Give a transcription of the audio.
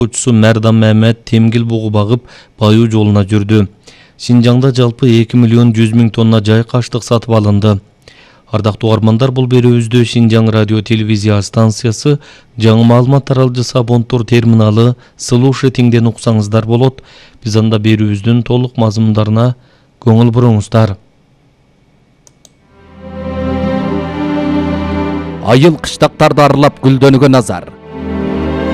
Учусу Мәрдан Мәмәт темгил бугу багып, баю жолуна жүрдү. Шинжаңда жалпы 2 миллион 100 миң тонна жай каштык сатып алынды. Ардактуу армандар, бул берүүбүздө Шинжаң радио телевизия станциясы жаңы маалымат таралжы Сабонтур терминалы Слушатиңден уксаңыздар болот. Биз анда берүүбүздүн толук мазмундарына көңүл буруңуздар. Айыл кыштактарды аралап гүлдөнүүгө назар.